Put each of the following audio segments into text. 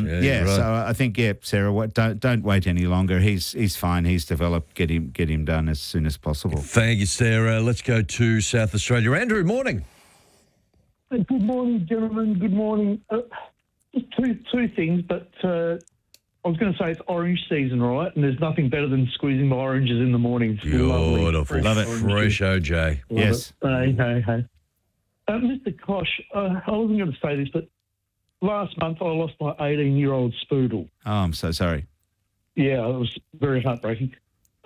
Yeah, right. So I think, Sarah, don't wait any longer. He's fine. He's developed. Get him done as soon as possible. Thank you, Sarah. Let's go to South Australia. Andrew, morning. Good morning, gentlemen. Good morning. Just two things, but I was going to say it's orange season, right? And there's nothing better than squeezing my oranges in the morning. It's beautiful. Love it. Fresh OJ. Yes. Hey. Mr. Kosh, I wasn't going to say this, but last month I lost my 18-year-old Spoodle. Oh, I'm so sorry. Yeah, it was very heartbreaking.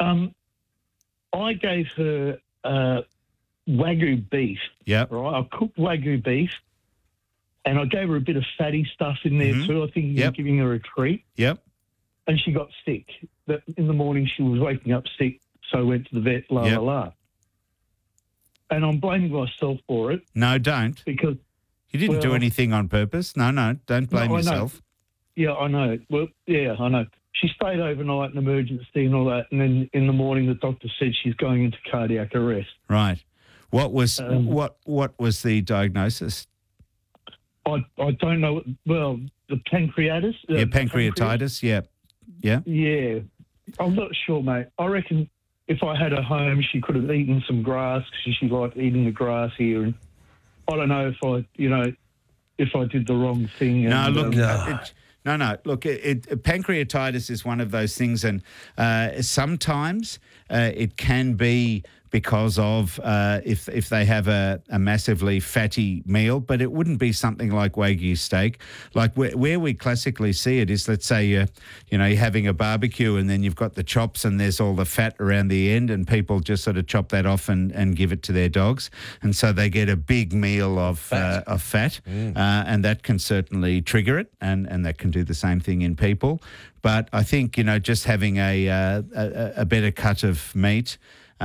I gave her Wagyu beef. Yep. Right? I cooked Wagyu beef, and I gave her a bit of fatty stuff in there too. I think you're giving her a treat. Yep. And she got sick. In the morning she was waking up sick, so I went to the vet, la. And I'm blaming myself for it. No, don't. Because you didn't do anything on purpose. No, don't blame yourself. Yeah, I know. Well, yeah, I know. She stayed overnight in emergency and all that, and then in the morning the doctor said she's going into cardiac arrest. Right. What was what was the diagnosis? I don't know. Well, the pancreatitis. Pancreatitis. Yeah. Yeah. I'm not sure, mate. I reckon if I had her home, she could have eaten some grass because she liked eating the grass here. And I don't know if I did the wrong thing. No, look, no. Look, pancreatitis is one of those things, and sometimes it can be because of if they have a massively fatty meal, but it wouldn't be something like Wagyu steak. Like where we classically see it is, let's say you're having a barbecue and then you've got the chops and there's all the fat around the end, and people just sort of chop that off and give it to their dogs, and so they get a big meal of fat, and that can certainly trigger it, and that can do the same thing in people. But I think just having a better cut of meat.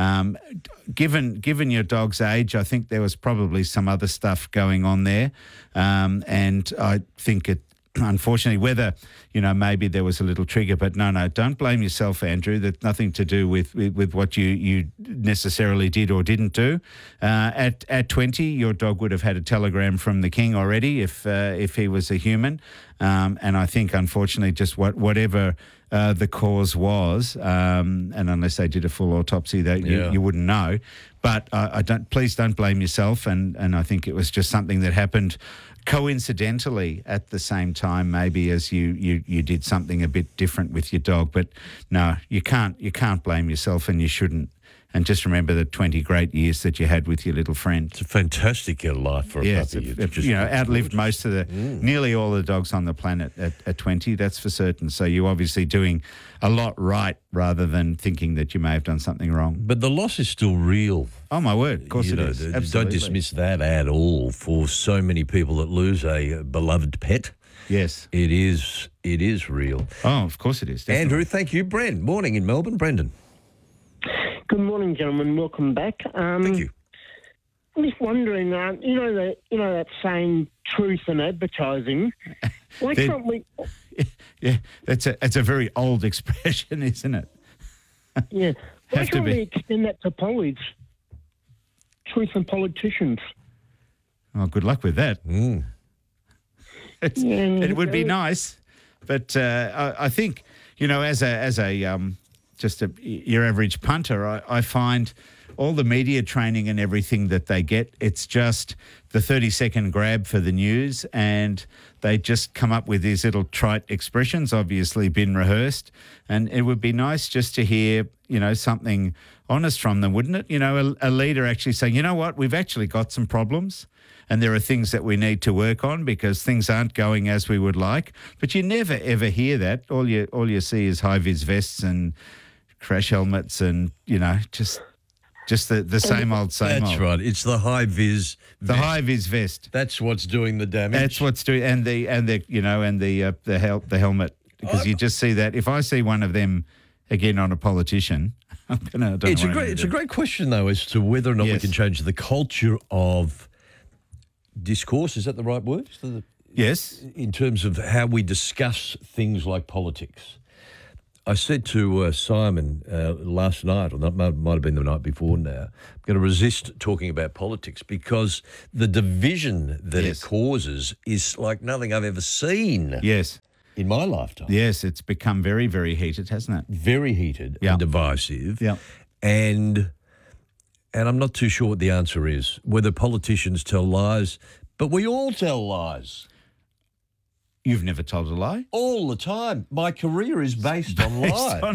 Given your dog's age, I think there was probably some other stuff going on there, and I think it. Unfortunately, whether maybe there was a little trigger, but no, don't blame yourself, Andrew. That's nothing to do with what you necessarily did or didn't do. At 20, your dog would have had a telegram from the king already if he was a human, and I think unfortunately just whatever the cause was, and unless they did a full autopsy, you wouldn't know. But please don't blame yourself, and I think it was just something that happened coincidentally at the same time, maybe as you did something a bit different with your dog. But no, you can't blame yourself, and you shouldn't. And just remember the 20 great years that you had with your little friend. It's a fantastic life for a puppy. Outlived most of nearly all the dogs on the planet at 20, that's for certain. So you're obviously doing a lot right rather than thinking that you may have done something wrong. But the loss is still real. Oh, my word. Of course it is. Absolutely. Don't dismiss that at all for so many people that lose a beloved pet. Yes. It is real. Oh, of course it is. Definitely. Andrew, thank you. Bren, morning in Melbourne. Brendan. Good morning, gentlemen. Welcome back. Thank you. I'm just wondering, that saying, truth in advertising. Why can't we? Yeah, it's a very old expression, isn't it? Yeah. Why can't we extend that to politics? Truth in politicians. Oh, good luck with that. It would be nice, but I think as your average punter, I find all the media training and everything that they get, it's just the 30-second grab for the news, and they just come up with these little trite expressions, obviously been rehearsed, and it would be nice just to hear, something honest from them, wouldn't it? A leader actually saying, you know what, we've actually got some problems, and there are things that we need to work on because things aren't going as we would like. But you never, ever hear that. All you see is high-vis vests and crash helmets and, just the same old. That's right. It's the high-vis the high-vis vest. That's what's doing the damage. That's what's doing, and the helmet, because you just see that. If I see one of them again on a politician, I'm gonna. It's a great question though, as to whether or not we can change the culture of discourse. Is that the right word? Yes. In terms of how we discuss things like politics. I said to Simon last night, or that might have been the night before now, I'm going to resist talking about politics because the division that it causes is like nothing I've ever seen. Yes. in my lifetime. Yes, it's become very, very heated, hasn't it? Very heated Yeah. and divisive. Yeah. And I'm not too sure what the answer is, whether politicians tell lies, but we all tell lies. You've never told a lie? All the time. My career is based on lies.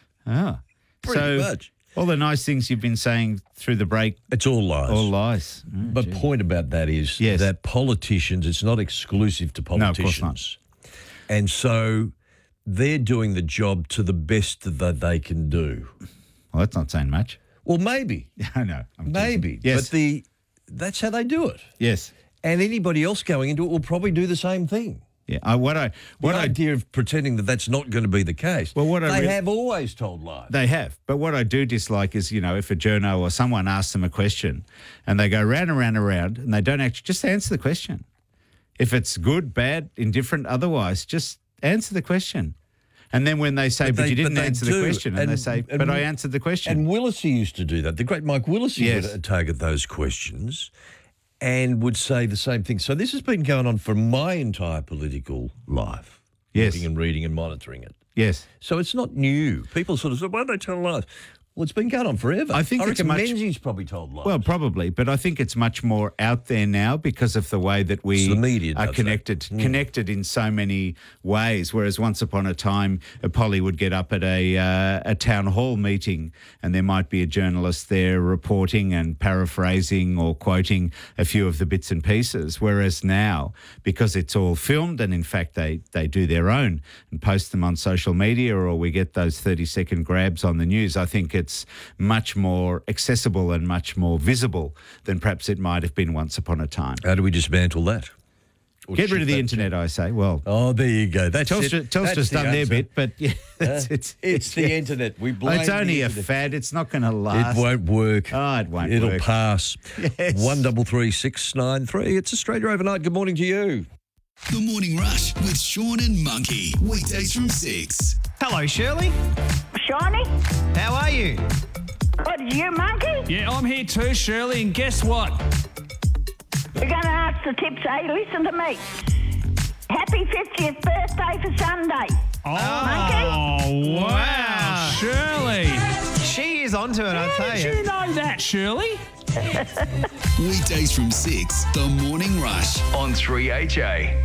So Pretty much. all the nice things you've been saying through the break, It's all lies. all lies. Oh, But gee. point about that is Yes. that politicians, it's not exclusive to No, of course politicians. And so they're doing the job to the best that they can do. Well, that's not saying much. Well, maybe. I know. I'm Maybe. teasing. Yes. But that's how they do it. yes. And anybody else going into it will probably do the same thing. Yeah. What The I idea of pretending that that's not going to be the case. Well, what I they read- have always told lies. They have. But what I do dislike is, if a journo or someone asks them a question and they go round and round and round and they don't actually just answer the question. If it's good, bad, indifferent, otherwise, just answer the question. And then when they say, but you didn't answer the question, and they say, but I answered the question. And Willisey used to do that. The great Mike Willisey Yes. would target those questions and would say the same thing. So this has been going on for my entire political life. Yes. Looking and reading and monitoring it. Yes. So it's not new. People sort of say, why do they tell lies? Well, it's been going on forever. I think it's reckon much- Menzies probably told lies. Well, probably, but I think it's much more out there now because of the way that we It's the media are does connected in so many ways. Whereas once upon a time, Polly would get up at a town hall meeting, and there might be a journalist there reporting and paraphrasing or quoting a few of the bits and pieces. Whereas now, because it's all filmed, and in fact they do their own and post them on social media, or we get those 30-second grabs on the news, I think it's much more accessible and much more visible than perhaps it might have been once upon a time. How do we dismantle that? Or Get rid of shift the that internet, I say. Well, Oh, there you go. That's it. Telstra's That's the done their answer. bit, but yeah, it's the internet. We blame It's only the a internet. fad. It's not going to last. It won't work. Oh, it won't It'll work. pass. Yes. 133693. It's Australia Overnight. Good morning to you. The Morning Rush with Sean and Monkey. Weekdays from 6. Hello, Shirley. Shawnee? How are you? What, are you monkey? Yeah, I'm here too, Shirley, and guess what? You're going to ask the tips, hey? Listen to me. Happy 50th birthday for Sunday. Oh, wow, Shirley. She is onto it, I How tell did you. you know that, Shirley? Weekdays from 6. The Morning Rush on 3HA.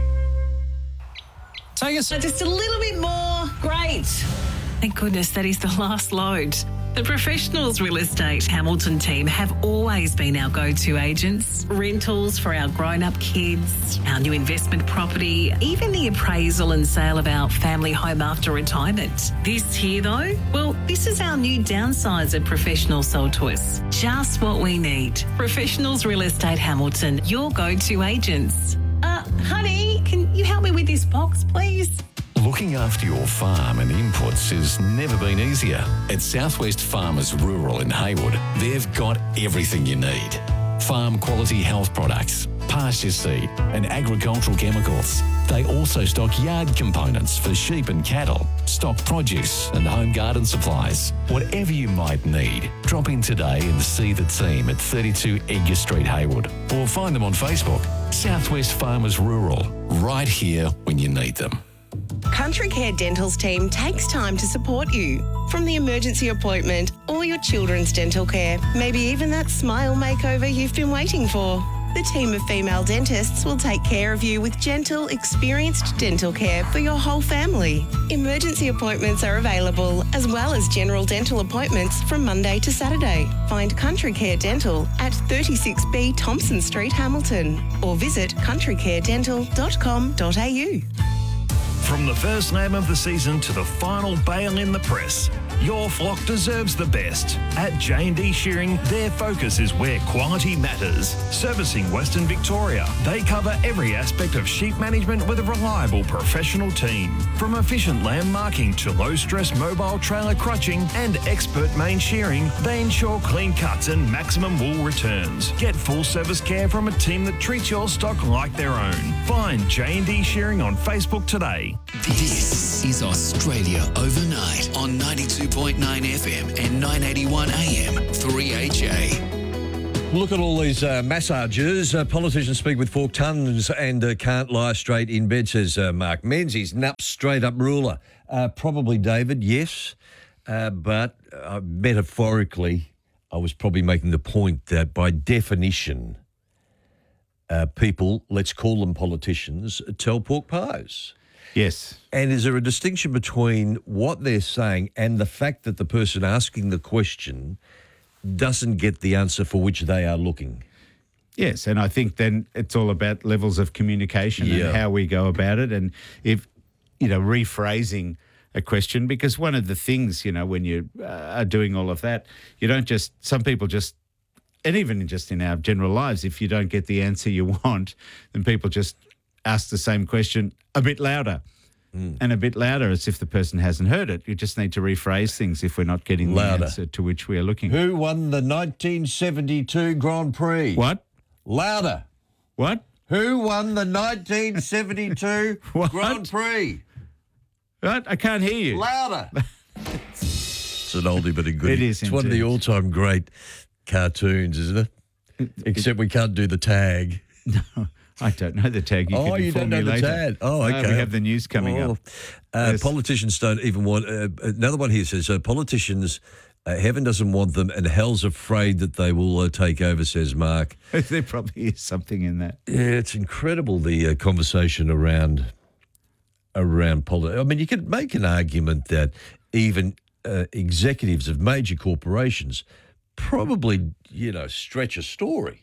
Take us. Just a little bit more. Great. Thank goodness that is the last load. The Professionals Real Estate Hamilton team have always been our go-to agents. Rentals for our grown-up kids, our new investment property, even the appraisal and sale of our family home after retirement. This here, though, well, this is our new downsizer professional sold to us. Just what we need. Professionals Real Estate Hamilton, your go-to agents. Honey, can you help me with this box, please? Looking after your farm and inputs has never been easier. At Southwest Farmers Rural in Haywood, they've got everything you need. Farm quality health products, pasture seed and agricultural chemicals. They also stock yard components for sheep and cattle, stock produce and home garden supplies. Whatever you might need, drop in today and see the team at 32 Edgar Street, Haywood, or find them on Facebook. Southwest Farmers Rural, right here when you need them. Country Care Dental's team takes time to support you. From the emergency appointment or your children's dental care, maybe even that smile makeover you've been waiting for. The team of female dentists will take care of you with gentle, experienced dental care for your whole family. Emergency appointments are available, as well as general dental appointments from Monday to Saturday. Find Country Care Dental at 36B Thompson Street, Hamilton, or visit countrycaredental.com.au. From the first lamb of the season to the final bale in the press, your flock deserves the best. At J&D Shearing, their focus is where quality matters. Servicing Western Victoria, they cover every aspect of sheep management with a reliable professional team. From efficient lamb marking to low-stress mobile trailer crutching and expert main shearing, they ensure clean cuts and maximum wool returns. Get full service care from a team that treats your stock like their own. Find J&D Shearing on Facebook today. This is Australia Overnight on 92.9 FM and 981 AM 3HA. Look at all these massages. Politicians speak with forked tongues and can't lie straight in bed, says Mark Menzies. Nup, straight up ruler. Probably David, yes. But metaphorically, I was probably making the point that by definition, people, let's call them politicians, tell pork pies. Yes. And is there a distinction between what they're saying and the fact that the person asking the question doesn't get the answer for which they are looking? Yes, and I think then it's all about levels of communication and how we go about it, and if, rephrasing a question, because one of the things, when you are doing all of that, you don't just, some people just, and even just in our general lives, if you don't get the answer you want, then people just ask the same question a bit louder. And a bit louder, as if the person hasn't heard it. You just need to rephrase things if we're not getting the answer to which we are looking. Who won the 1972 Grand Prix? What? Louder. What? Who won the 1972 Grand Prix? What? I can't hear you. Louder. It's an oldie but a goodie. It is It's one of the all-time great cartoons, isn't it? Except we can't do the tag. No. I don't know the tag. You don't know the tag. Oh, okay. No, we have the news coming up. Politicians don't even want... another one here says, politicians, heaven doesn't want them and hell's afraid that they will take over, says Mark. There probably is something in that. Yeah, it's incredible, the conversation around politics. I mean, you could make an argument that even executives of major corporations probably, stretch a story.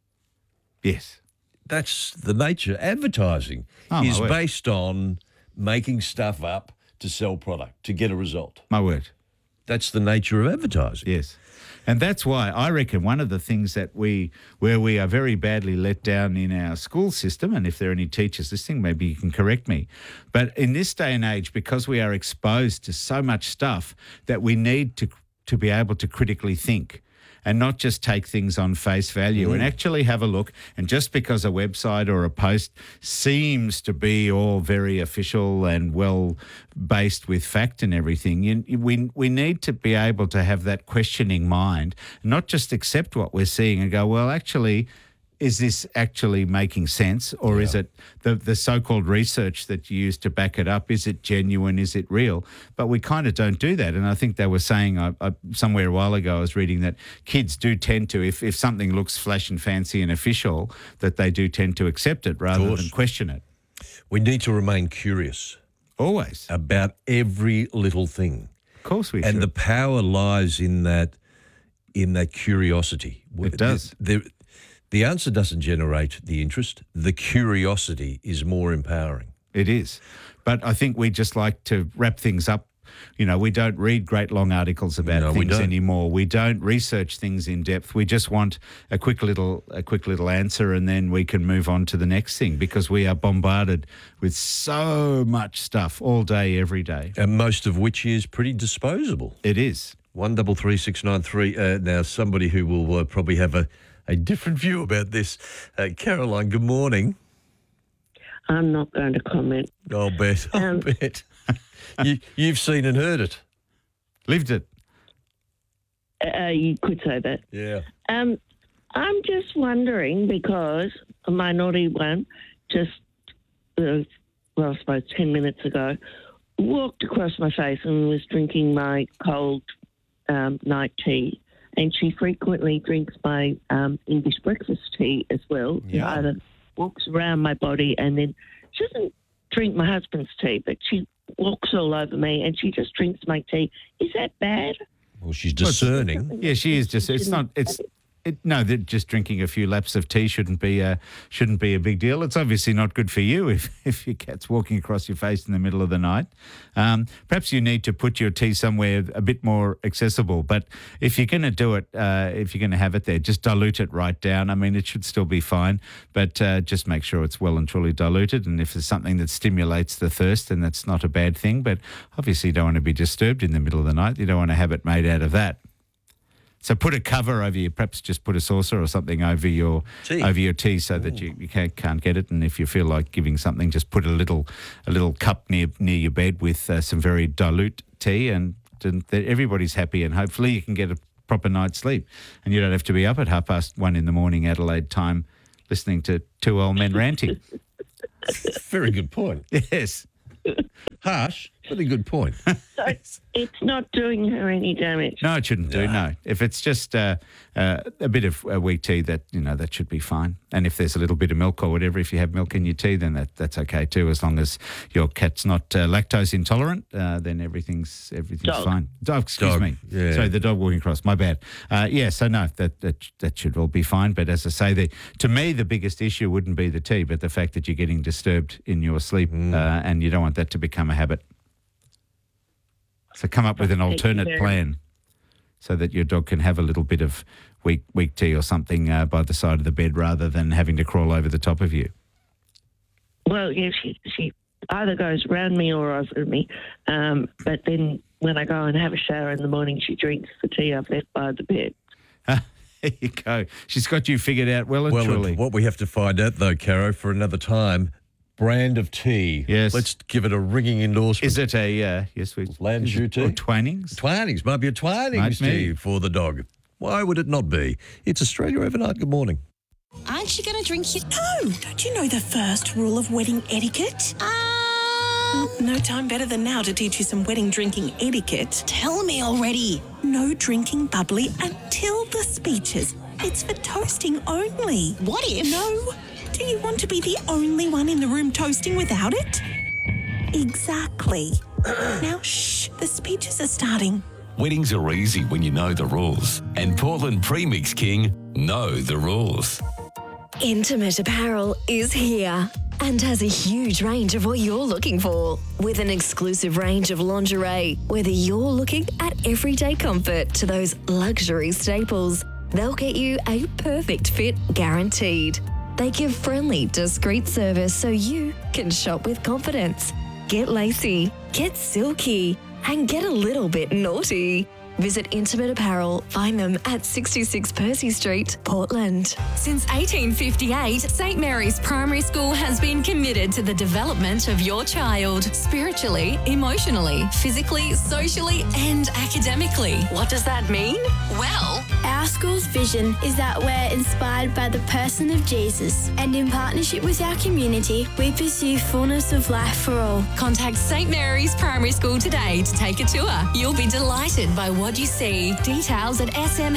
Yes. That's the nature. Advertising is based on making stuff up to sell product, to get a result. My word. That's the nature of advertising. Yes. And that's why I reckon one of the things that where we are very badly let down in our school system, and if there are any teachers listening, maybe you can correct me, but in this day and age, because we are exposed to so much stuff, that we need to be able to critically think and not just take things on face value and actually have a look. And just because a website or a post seems to be all very official and well-based with fact and everything, we need to be able to have that questioning mind, not just accept what we're seeing and go, well, actually, is this actually making sense, or is it the so-called research that you use to back it up? Is it genuine? Is it real? But we kind of don't do that. And I think they were saying somewhere a while ago, I was reading that kids do tend to, if something looks flash and fancy and official, that they do tend to accept it rather than question it. We need to remain curious. Always. About every little thing. Of course we should. And the power lies in that curiosity. It does. The answer doesn't generate the interest. The curiosity is more empowering. It is. But I think we just like to wrap things up. We don't read great long articles about things anymore. We don't research things in depth. We just want a quick little answer, and then we can move on to the next thing, because we are bombarded with so much stuff all day, every day. And most of which is pretty disposable. It is. 133693. Now, somebody who will probably have a different view about this. Caroline, good morning. I'm not going to comment. I'll bet. I'll bet. You've seen and heard it. Lived it. You could say that. Yeah. I'm just wondering, because a minority one just, I suppose 10 minutes ago, walked across my face and was drinking my cold night tea. And she frequently drinks my English breakfast tea as well. Yeah. Either walks around my body, and then she doesn't drink my husband's tea, but she walks all over me and she just drinks my tea. Is that bad? Well, she's discerning. Yeah, she is just. It's not. No, just drinking a few laps of tea shouldn't be a big deal. It's obviously not good for you if your cat's walking across your face in the middle of the night. Perhaps you need to put your tea somewhere a bit more accessible. But if you're going to do it, if you're going to have it there, just dilute it right down. I mean, it should still be fine, but just make sure it's well and truly diluted. And if there's something that stimulates the thirst, then that's not a bad thing. But obviously you don't want to be disturbed in the middle of the night. You don't want to have it made out of that. So put a cover over you, perhaps just put a saucer or something over your tea so that you can't get it. And if you feel like giving something, just put a little cup near your bed with some very dilute tea, and everybody's happy, and hopefully you can get a proper night's sleep. And you don't have to be up at 1:30 in the morning Adelaide time listening to two old men ranting. Very good point. Yes. Harsh, but a good point. So it's not doing her any damage. No, it shouldn't do, no. If it's just a bit of weak tea, that should be fine. And if there's a little bit of milk or whatever, if you have milk in your tea, then that's okay too, as long as your cat's not lactose intolerant, then everything's fine. Excuse me. Yeah. Sorry, the dog walking across, my bad. So no, that should all be fine. But as I say, to me, the biggest issue wouldn't be the tea, but the fact that you're getting disturbed in your sleep and you don't want that to become a habit. So come up with an alternate plan so that your dog can have a little bit of weak tea or something by the side of the bed rather than having to crawl over the top of you. Well, yeah, she either goes around me or over me, but then when I go and have a shower in the morning, she drinks the tea I've left by the bed. There you go. She's got you figured out well and truly. What we have to find out, though, Caro, for another time, brand of tea. Yes. Let's give it a ringing endorsement. Is it a Landshoe tea? Or Twinings? Twinings. Might be a Twinings tea for the dog. Why would it not be? It's Australia Overnight. Good morning. Aren't you going to drink your... No! Don't you know the first rule of wedding etiquette? No time better than now to teach you some wedding drinking etiquette. Tell me already. No drinking bubbly until the speeches. It's for toasting only. What if? No. Do you want to be the only one in the room toasting without it? Exactly. Now, shh, the speeches are starting. Weddings are easy when you know the rules. And Portland Premix King know the rules. Intimate Apparel is here and has a huge range of what you're looking for. With an exclusive range of lingerie, whether you're looking at everyday comfort to those luxury staples, they'll get you a perfect fit guaranteed. They give friendly, discreet service so you can shop with confidence. Get lacy, get silky, and get a little bit naughty. Visit Intimate Apparel. Find them at 66 Percy Street, Portland. Since 1858, St. Mary's Primary School has been committed to the development of your child, spiritually, emotionally, physically, socially, and academically. What does that mean? Well, our school's vision is that we're inspired by the person of Jesus, and in partnership with our community, we pursue fullness of life for all. Contact St. Mary's Primary School today to take a tour. You'll be delighted by what you see. Details at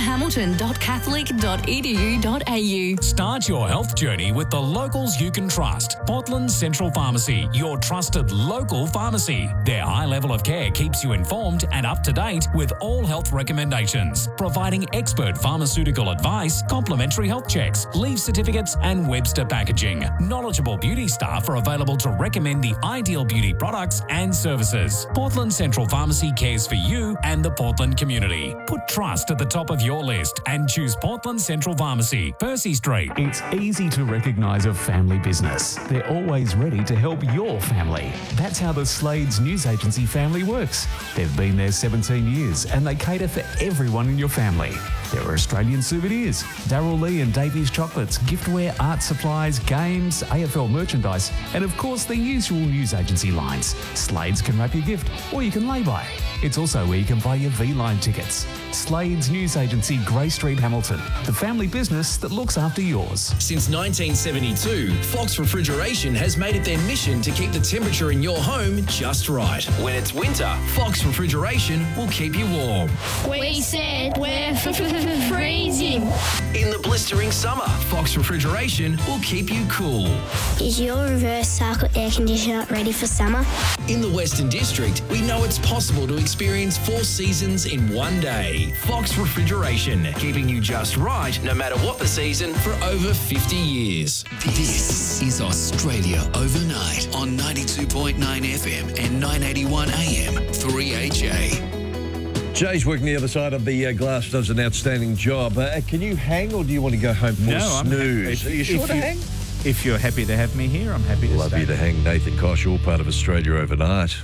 smhamilton.catholic.edu.au. Start your health journey with the locals you can trust. Portland Central Pharmacy, your trusted local pharmacy. Their high level of care keeps you informed and up to date with all health recommendations, providing expert pharmaceutical advice, complimentary health checks, leave certificates, and Webster packaging. Knowledgeable beauty staff are available to recommend the ideal beauty products and services. Portland Central Pharmacy cares for you and the Portland community. Put trust at the top of your list and choose Portland Central Pharmacy, Percy Street. It's easy to recognise a family business. They're always ready to help your family. That's how the Slades News Agency family works. They've been there 17 years and they cater for everyone in your family. There are Australian souvenirs, Darryl Lee and Davies chocolates, giftware, art supplies, games, AFL merchandise, and of course the usual news agency lines. Slades can wrap your gift or you can lay-by. It's also where you can buy your V-Line tickets. Slades News Agency, Grey Street, Hamilton. The family business that looks after yours. Since 1972, Fox Refrigeration has made it their mission to keep the temperature in your home just right. When it's winter, Fox Refrigeration will keep you warm. We said we're freezing. In the blistering summer, Fox Refrigeration will keep you cool. Is your reverse cycle air conditioner ready for summer? In the Western District, we know it's possible to experience 4 seasons in one day. Fox Refrigeration, keeping you just right no matter what the season for over 50 years. This is Australia Overnight on 92.9 FM and 981 AM 3HA. Jay's working the other side of the glass, does an outstanding job. Can you hang or do you want to go home for a snooze? Are you sure to hang? If you're happy to have me here, I'm happy to Love stay. you to hang, Nathan Kosh, all part of Australia Overnight.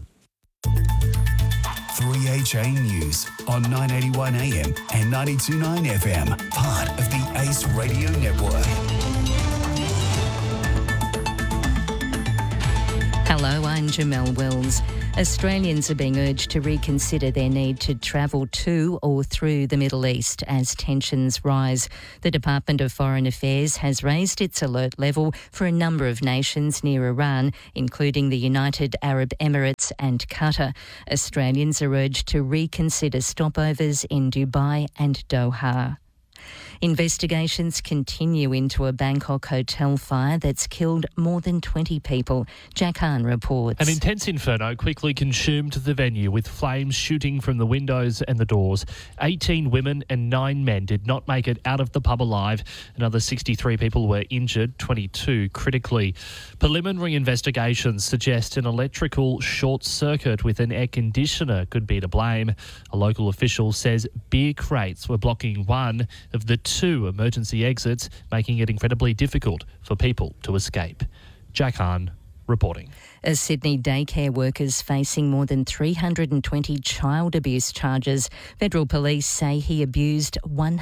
3HA News on 981 AM and 92.9 FM, part of the ACE Radio Network. Hello Hello, I'm Jamelle Wells. Australians are being urged to reconsider their need to travel to or through the Middle East as tensions rise. The Department of Foreign Affairs has raised its alert level for a number of nations near Iran, including the United Arab Emirates and Qatar. Australians are urged to reconsider stopovers in Dubai and Doha. Investigations continue into a Bangkok hotel fire that's killed more than 20 people. Jack Hahn reports. An intense inferno quickly consumed the venue, with flames shooting from the windows and the doors. 18 women and 9 men did not make it out of the pub alive. Another 63 people were injured, 22 critically. Preliminary investigations suggest an electrical short circuit with an air conditioner could be to blame. A local official says beer crates were blocking one of the 2 emergency exits, making it incredibly difficult for people to escape. Jack Hahn reporting. A Sydney daycare worker's facing more than 320 child abuse charges. Federal police say he abused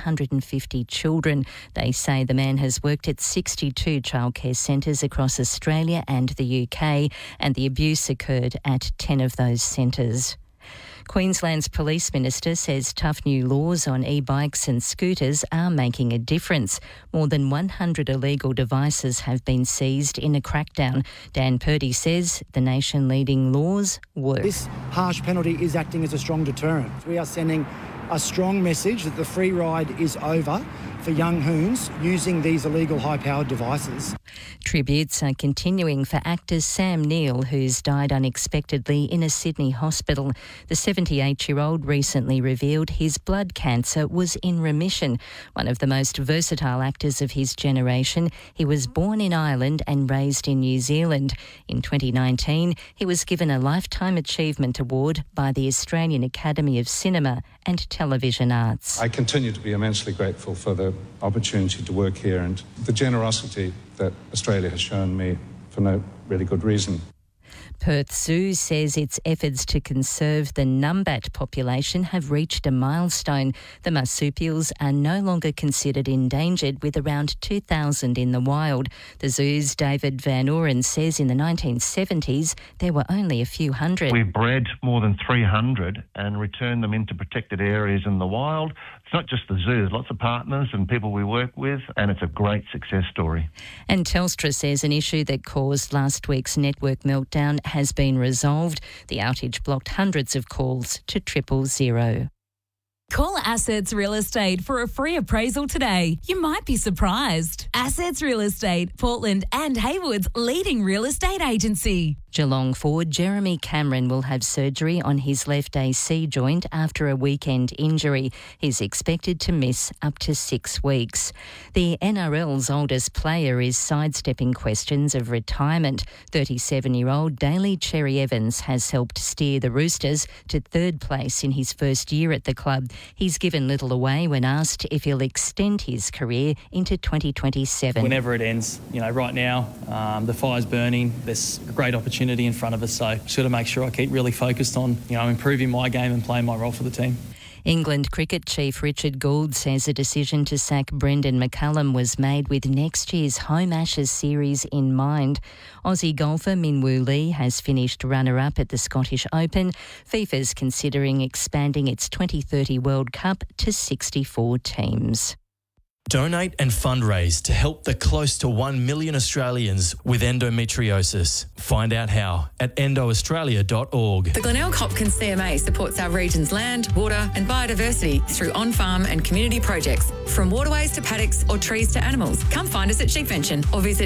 150 children. They say the man has worked at 62 childcare centres across Australia and the UK, and the abuse occurred at 10 of those centres. Queensland's Police Minister says tough new laws on e-bikes and scooters are making a difference. More than 100 illegal devices have been seized in a crackdown. Dan Purdy says the nation-leading laws work. This harsh penalty is acting as a strong deterrent. We are sending a strong message that the free ride is over for young hoons using these illegal high-powered devices. Tributes are continuing for actor Sam Neill, who's died unexpectedly in a Sydney hospital. The 78-year-old recently revealed his blood cancer was in remission. One of the most versatile actors of his generation, he was born in Ireland and raised in New Zealand. In 2019, he was given a Lifetime Achievement Award by the Australian Academy of Cinema and Television Arts. I continue to be immensely grateful for the opportunity to work here and the generosity that Australia has shown me for no really good reason. Perth Zoo says its efforts to conserve the numbat population have reached a milestone. The marsupials are no longer considered endangered, with around 2,000 in the wild. The zoo's David Van Oren says in the 1970s there were only a few hundred. We've bred more than 300 and returned them into protected areas in the wild. It's not just the zoo, there's lots of partners and people we work with, and it's a great success story. And Telstra says an issue that caused last week's network meltdown has been resolved. The outage blocked hundreds of calls to 000. Call Assets Real Estate for a free appraisal today. You might be surprised. Assets Real Estate, Portland and Haywood's leading real estate agency. Geelong forward Jeremy Cameron will have surgery on his left AC joint after a weekend injury. He's expected to miss up to 6 weeks. The NRL's oldest player is sidestepping questions of retirement. 37-year-old Daly Cherry Evans has helped steer the Roosters to 3rd place in his first year at the club. He's given little away when asked if he'll extend his career into 2027. Whenever it ends, right now, the fire's burning. There's a great opportunity in front of us, so just got to make sure I keep really focused on, improving my game and playing my role for the team. England cricket chief Richard Gould says a decision to sack Brendan McCullum was made with next year's Home Ashes series in mind. Aussie golfer Min Woo Lee has finished runner-up at the Scottish Open. FIFA's considering expanding its 2030 World Cup to 64 teams. Donate and fundraise to help the close to 1 million Australians with endometriosis. Find out how at endoaustralia.org. The Glenelg Hopkins CMA supports our region's land, water and biodiversity through on-farm and community projects, from waterways to paddocks or trees to animals. Come find us at Sheepvention or visit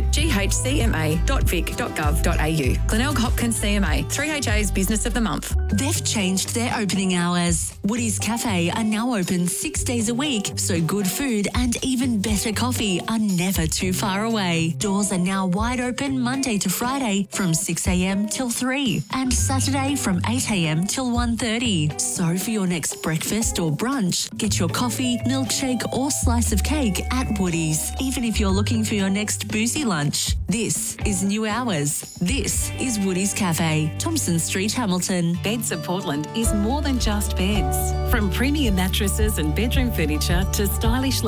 ghcma.vic.gov.au. Glenelg Hopkins CMA, 3HA's Business of the Month. They've changed their opening hours. Woody's Cafe are now open 6 days a week, so good food and even better coffee are never too far away. Doors are now wide open Monday to Friday from 6 a.m. till 3 and Saturday from 8 a.m. till 1:30. So for your next breakfast or brunch, get your coffee, milkshake or slice of cake at Woody's. Even if you're looking for your next boozy lunch. This is New Hours. This is Woody's Cafe, Thompson Street, Hamilton. Beds of Portland is more than just beds. From premium mattresses and bedroom furniture to stylish lounges,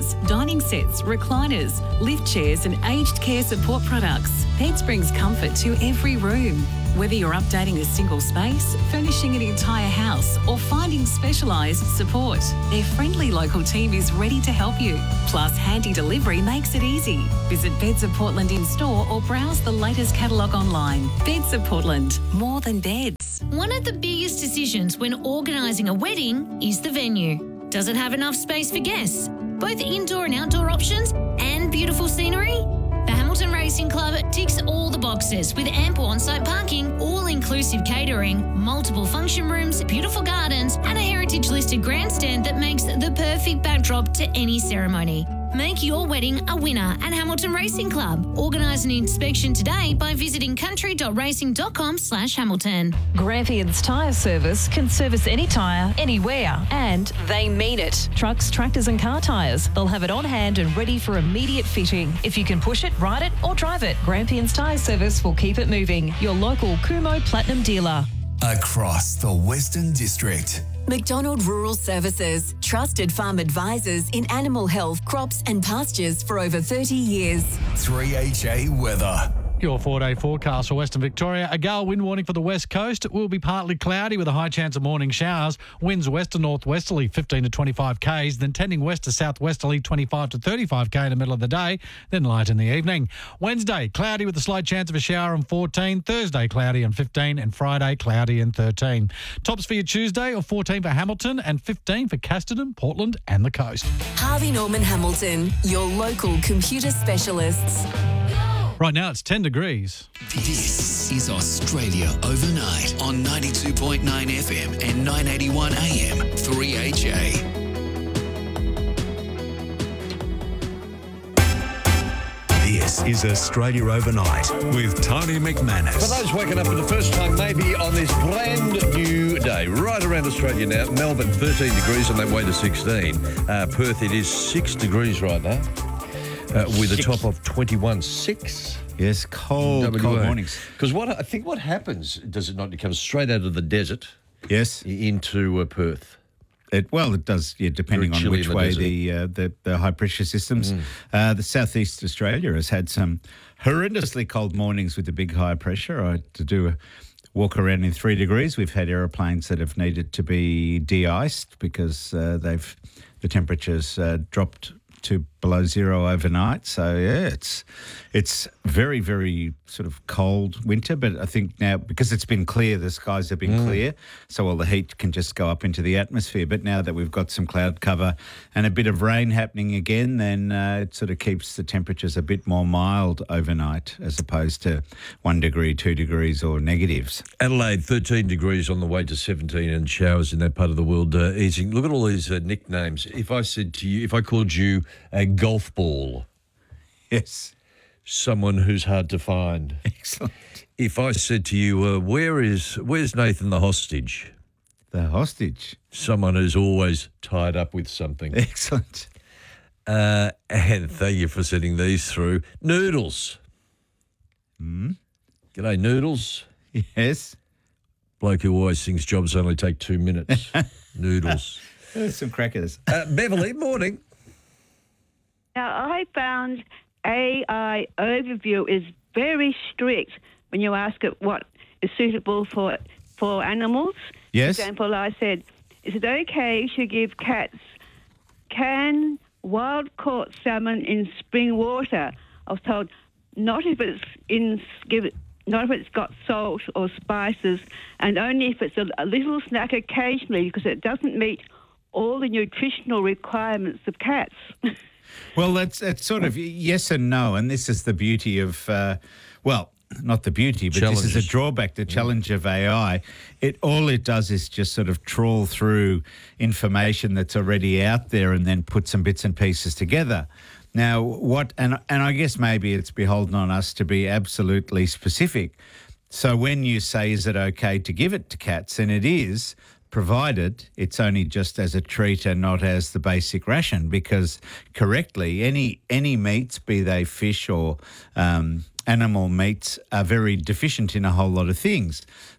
sofas, dining sets, recliners, lift chairs and aged care support products. Beds brings comfort to every room. Whether you're updating a single space, furnishing an entire house or finding specialised support, their friendly local team is ready to help you. Plus, handy delivery makes it easy. Visit Beds of Portland in store or browse the latest catalogue online. Beds of Portland, more than beds. One of the biggest decisions when organising a wedding is the venue. Does it have enough space for guests? Both indoor and outdoor options and beautiful scenery? The Hamilton Racing Club ticks all the boxes with ample on-site parking, all-inclusive catering, multiple function rooms, beautiful gardens and a heritage-listed grandstand that makes the perfect backdrop to any ceremony. Make your wedding a winner at Hamilton Racing Club. Organise an inspection today by visiting country.racing.com/Hamilton. Grampians Tyre Service can service any tyre, anywhere, and they mean it. Trucks, tractors and car tyres. They'll have it on hand and ready for immediate fitting. If you can push it, ride it or drive it, Grampians Tyre Service will keep it moving. Your local Kumo Platinum dealer. Across the Western District. McDonald Rural Services, trusted farm advisors in animal health, crops and pastures for over 30 years. 3HA weather. Your 4-day forecast for Western Victoria. A gale wind warning for the west coast. It will be partly cloudy with a high chance of morning showers. Winds west to northwesterly 15 to 25 k's, then tending west to southwesterly 25 to 35 k in the middle of the day, then light in the evening. Wednesday, cloudy with a slight chance of a shower on 14. Thursday, cloudy on 15. And Friday, cloudy and 13. Tops for your Tuesday or 14 for Hamilton and 15 for Casterton, Portland and the coast. Harvey Norman Hamilton, your local computer specialists. Right now it's 10 degrees. This is Australia Overnight on 92.9 FM and 981 AM 3HA. This is Australia Overnight with Tony McManus. For those waking up for the first time, maybe on this brand new day, right around Australia now, Melbourne 13 degrees on that way to 16. Perth, it is 6 degrees right now. With a top of 21.6. Yes, cold mornings. Because I think what happens, does it not? It comes straight out of the desert. Yes. Into Perth. It does, depending on which way the high pressure systems. The southeast Australia has had some horrendously cold mornings with the big high pressure. I had to do a walk around in 3 degrees. We've had aeroplanes that have needed to be de-iced because the temperatures dropped to below zero overnight. So, yeah, it's very, very sort of cold winter. But I think now, because it's been clear, the skies have been clear, so all the heat can just go up into the atmosphere. But now that we've got some cloud cover and a bit of rain happening again, then it sort of keeps the temperatures a bit more mild overnight as opposed to 1 degree, 2 degrees or negatives. Adelaide, 13 degrees on the way to 17 and showers in that part of the world easing. Look at all these nicknames. If I called you a golf ball. Yes. Someone who's hard to find. Excellent. If I said to you, where's Nathan the hostage? The hostage? Someone who's always tied up with something. Excellent. And thank you for sending these through. Noodles. G'day, Noodles. Yes. Bloke who always thinks jobs only take 2 minutes. Noodles. Some crackers. Beverly, morning. Now, I found AI overview is very strict when you ask it what is suitable for animals. Yes. For example, I said, is it okay to give cats canned wild-caught salmon in spring water? I was told not if it's not if it's got salt or spices, and only if it's a little snack occasionally, because it doesn't meet all the nutritional requirements of cats. Well, that's sort of yes and no, and this is the beauty of, not the beauty, but this is a drawback, the challenge of AI. All it does is just sort of trawl through information that's already out there and then put some bits and pieces together. Now, and I guess maybe it's beholden on us to be absolutely specific. So when you say, is it okay to give it to cats, and it is, provided it's only just as a treat and not as the basic ration, because correctly, any meats, be they fish or animal meats, are very deficient in a whole lot of things.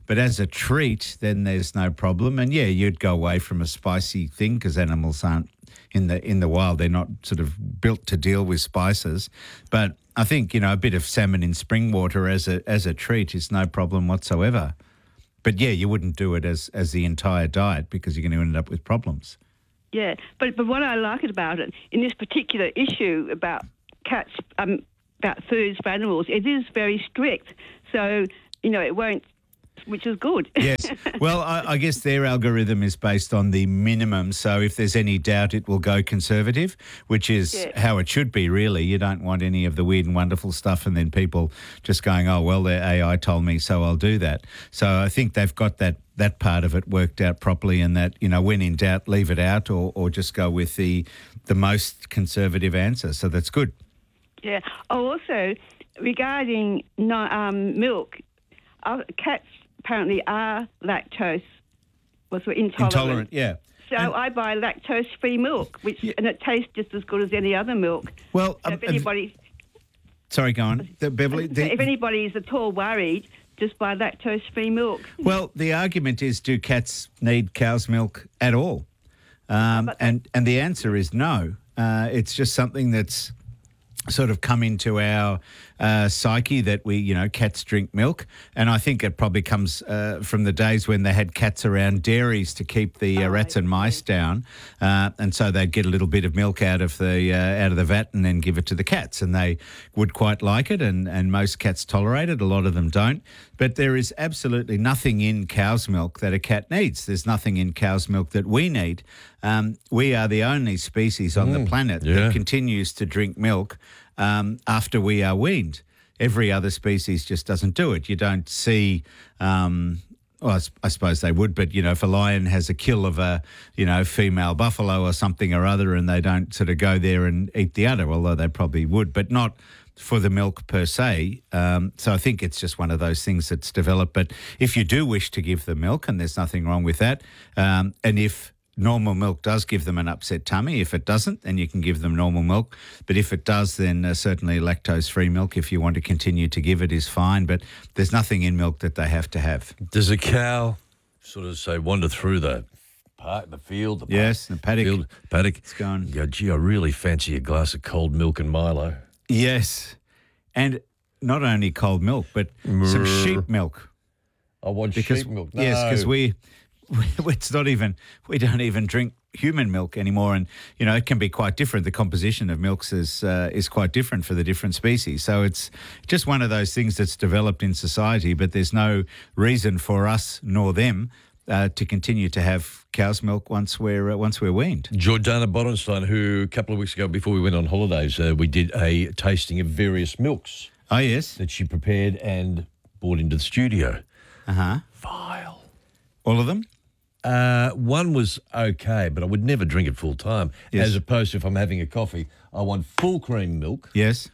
But as a treat, then there's no problem. And, yeah, you'd go away from a spicy thing because animals aren't in the wild. They're not sort of built to deal with spices. But I think, a bit of salmon in spring water as a treat is no problem whatsoever. But, yeah, you wouldn't do it as the entire diet because you're going to end up with problems. Yeah, but what I like about it, in this particular issue about cats, about foods for animals, it is very strict. So, it won't, which is good. Yes. Well, I guess their algorithm is based on the minimum. So if there's any doubt, it will go conservative, which is how it should be, really. You don't want any of the weird and wonderful stuff and then people just going, oh, well, their AI told me, so I'll do that. So I think they've got that part of it worked out properly, and that, when in doubt, leave it out or just go with the most conservative answer. So that's good. Yeah. Oh, also, regarding milk, cats apparently are lactose intolerant. Yeah. So I buy lactose-free milk, and it tastes just as good as any other milk. Well, so if anybody... Sorry, go on. Beverly? If anybody is at all worried, just buy lactose-free milk. Well, the argument is, do cats need cow's milk at all? And the answer is no. It's just something that's sort of come into our psyche that cats drink milk. And I think it probably comes from the days when they had cats around dairies to keep the rats and mice down. And so they'd get a little bit of milk out of the vat and then give it to the cats. And they would quite like it. And most cats tolerate it. A lot of them don't. But there is absolutely nothing in cow's milk that a cat needs. There's nothing in cow's milk that we need. We are the only species on the planet that continues to drink milk after we are weaned. Every other species just doesn't do it. You don't see, I suppose they would, but, if a lion has a kill of a, female buffalo or something or other and they don't sort of go there and eat the udder, although they probably would, but not for the milk per se. So I think it's just one of those things that's developed. But if you do wish to give them milk, and there's nothing wrong with that, and if normal milk does give them an upset tummy. If it doesn't, then you can give them normal milk. But if it does, then certainly lactose-free milk, if you want to continue to give it, is fine. But there's nothing in milk that they have to have. Does a cow sort of, say, wander through the park, the field? The paddock. It's going, go, gee, I really fancy a glass of cold milk and Milo. Yes. And not only cold milk, but some sheep milk. I want sheep milk. No. Yes, because we don't even drink human milk anymore, and it can be quite different. The composition of milks is quite different for the different species. So it's just one of those things that's developed in society, but there's no reason for us nor them to continue to have cow's milk once we're weaned. Jordana Bodenstein, who a couple of weeks ago, before we went on holidays, we did a tasting of various milks. Oh yes, that she prepared and brought into the studio. Vile. All of them. One was okay, but I would never drink it full time. Yes. As opposed to if I'm having a coffee, I want full cream milk. Yes.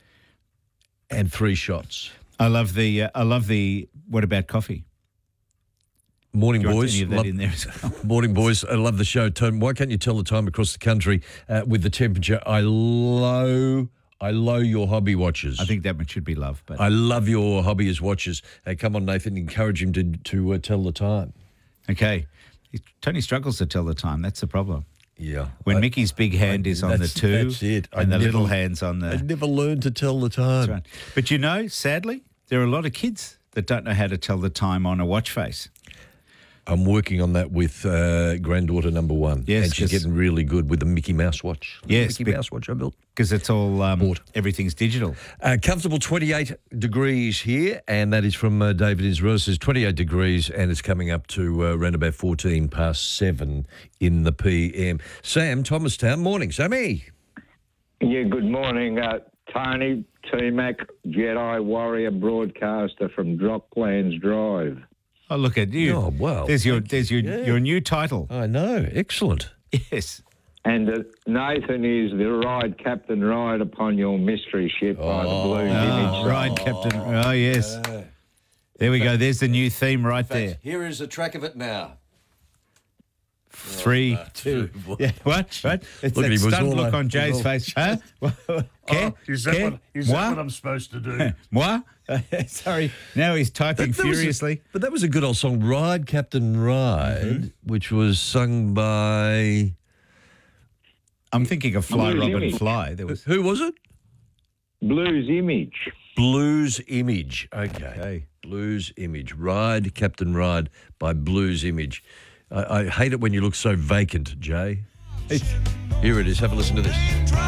And 3 shots. I love the. What about coffee? Morning, boys. Any of that in there as well? Morning, boys. I love the show. Tom, why can't you tell the time across the country with the temperature? I low your hobby watchers. I think that one should be love. But I love your hobby as watchers. Come on, Nathan, encourage him to tell the time. Okay. Tony struggles to tell the time. That's the problem. Yeah. When Mickey's big hand is on the 2 that's it. and the little hand's on the... I never learned to tell the time. That's right. But sadly, there are a lot of kids that don't know how to tell the time on a watch face. I'm working on that with granddaughter number 1. Yes. And she's getting really good with the Mickey Mouse watch. Yes. Mickey Mouse watch I built. Because it's all, everything's digital. Comfortable 28 degrees here, and that is from David Israel. It says 28 degrees, and it's coming up to around about 14 past 7 in the PM. Sam, Thomastown. Morning, Sammy. Yeah, good morning. Tony T-Mac, Jedi Warrior broadcaster from Droplands Drive. Oh, look at you. Oh, wow. There's your new title. I know. Excellent. Yes. And Nathan is the ride, Captain Ride upon your mystery ship by the Blue Image. Ride, Captain. Oh, yes. There we go. There's the new theme right there. Here is a track of it now. 3, 2. Yeah, what? It's Look at that him, it was stunned all look over- on Jay's it was all- face. Huh? Is that what I'm supposed to do? Moi? Sorry. Now he's typing furiously. But that was a good old song, Ride, Captain Ride, which was sung by... I'm thinking of Fly, Blues Robin, Image. Fly. There was Who was it? Blues Image. Blues Image. Okay. Blues Image. Ride, Captain Ride by Blues Image. I hate it when you look so vacant, Jay. Here it is. Have a listen to this.